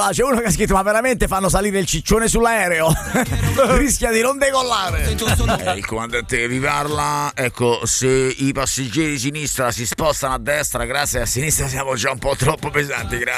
là, c'è uno che ha scritto: ma veramente fanno salire il ciccione sull'aereo? Rischia di non decollare. Il comandante che vi parla, ecco, se i passeggeri di sinistra si spostano a destra, grazie, a sinistra siamo già un po' troppo pesanti, grazie.